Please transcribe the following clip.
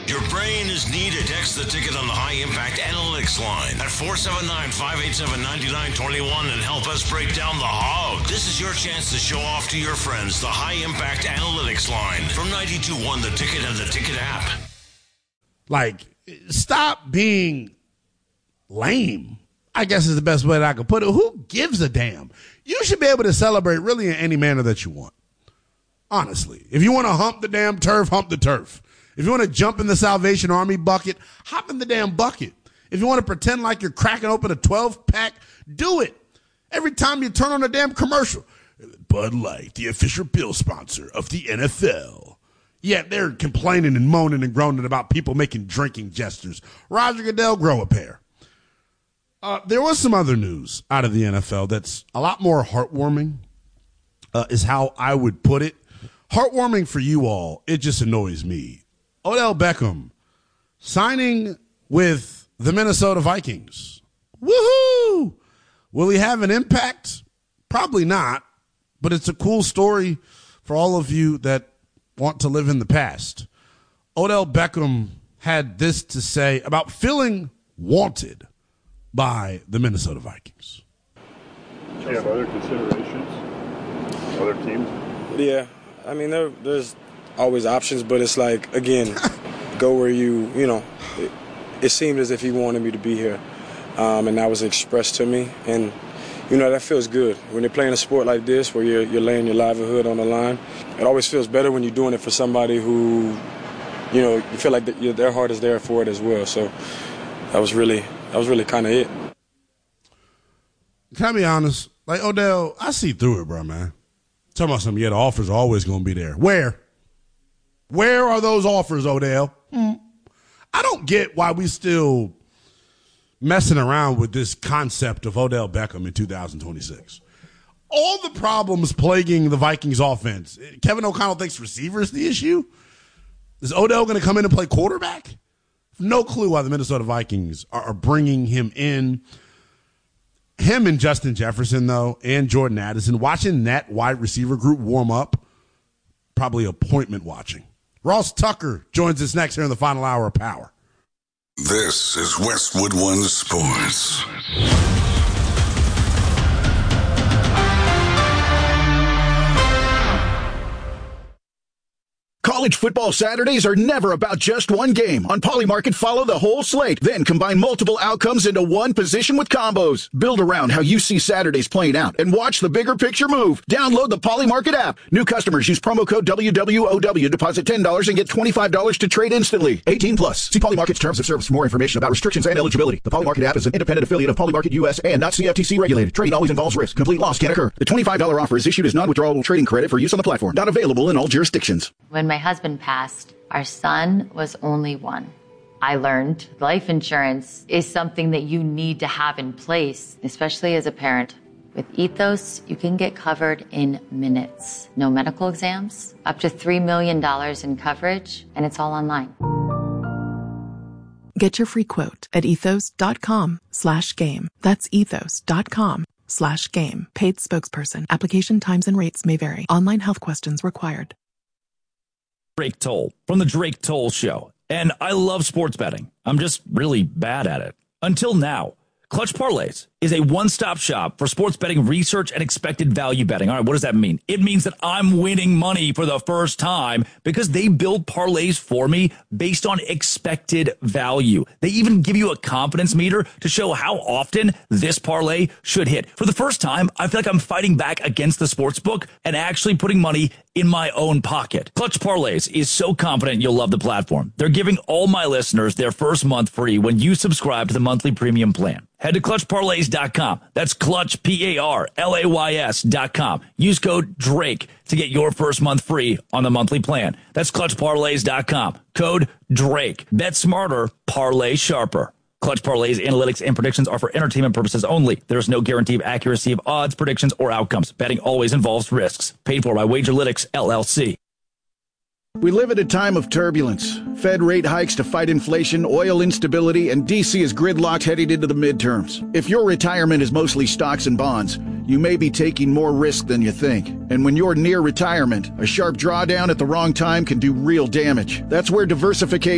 Your brain is needed. Text the ticket on the High Impact Analytics line at 479-587-9921 and help us break down the hog. This is your chance to show off to your friends the High Impact Analytics line from 92.1 The Ticket and the Ticket app. Like, stop being lame, I guess is the best way that I could put it. Who gives a damn? You should be able to celebrate really in any manner that you want. Honestly. If you want to hump the damn turf, hump the turf. If you want to jump in the Salvation Army bucket, hop in the damn bucket. If you want to pretend like you're cracking open a 12-pack, do it. Every time you turn on a damn commercial. Bud Light, the official bill sponsor of the NFL. Yeah, they're complaining and moaning and groaning about people making drinking gestures. Roger Goodell, grow a pair. There was some other news out of the NFL that's a lot more heartwarming, is how I would put it. Heartwarming for you all. It just annoys me. Odell Beckham signing with the Minnesota Vikings. Woohoo! Will he have an impact? Probably not, but it's a cool story for all of you that want to live in the past. Odell Beckham had this to say about feeling wanted by the Minnesota Vikings. Do you have other considerations? Other teams? Yeah, I mean, there's always options, but it's like, again, go where you know, it seemed as if he wanted me to be here, and that was expressed to me, and, you know, that feels good. When you're playing a sport like this where you're laying your livelihood on the line, it always feels better when you're doing it for somebody who, you know, you feel like their heart is there for it as well, so that was really kind of it. Can I be honest? Like, Odell, I see through it, bro, man. Talking about something, yeah, the offers are always going to be there. Where? Where are those offers, Odell? I don't get why we still messing around with this concept of Odell Beckham in 2026. All the problems plaguing the Vikings offense. Kevin O'Connell thinks receiver is the issue. Is Odell going to come in and play quarterback? No clue why the Minnesota Vikings are bringing him in. Him and Justin Jefferson, though, and Jordan Addison, watching that wide receiver group warm up, probably appointment watching. Ross Tucker joins us next here in the final hour of Power. This is Westwood One Sports. College football Saturdays are never about just one game. On Polymarket, follow the whole slate, then combine multiple outcomes into one position with combos. Build around how you see Saturdays playing out and watch the bigger picture move. Download the Polymarket app. New customers use promo code WWOW, deposit $10 and get $25 to trade instantly. 18 plus. See Polymarket's terms of service for more information about restrictions and eligibility. The Polymarket app is an independent affiliate of Polymarket US and not CFTC regulated. Trading always involves risk. Complete loss can occur. The $25 offer is issued as non-withdrawable trading credit for use on the platform. Not available in all jurisdictions. When my husband passed, our son was only one. I learned life insurance is something that you need to have in place, especially as a parent. With Ethos, you can get covered in minutes. No medical exams, up to $3 million in coverage, and it's all online. Get your free quote at ethos.com/game. That's ethos.com/game. Paid spokesperson. Application times and rates may vary. Online health questions required. Drake Toll from the Drake Toll Show. And I love sports betting. I'm just really bad at it. Until now. Clutch Parlays is a one-stop shop for sports betting research and expected value betting. All right, what does that mean? It means that I'm winning money for the first time because they build parlays for me based on expected value. They even give you a confidence meter to show how often this parlay should hit. For the first time, I feel like I'm fighting back against the sports book and actually putting money in my own pocket. Clutch Parlays is so confident you'll love the platform. They're giving all my listeners their first month free when you subscribe to the monthly premium plan. Head to clutchparlays.com. That's clutch, PARLAYS.com. Use code DRAKE to get your first month free on the monthly plan. That's clutchparlays.com. Code DRAKE. Bet smarter, parlay sharper. Clutch Parlays analytics and predictions are for entertainment purposes only. There is no guarantee of accuracy of odds, predictions, or outcomes. Betting always involves risks. Paid for by Wagerlytics, LLC. We live at a time of turbulence. Fed rate hikes to fight inflation, oil instability, and D.C. is gridlocked heading into the midterms. If your retirement is mostly stocks and bonds, you may be taking more risk than you think. And when you're near retirement, a sharp drawdown at the wrong time can do real damage. That's where diversification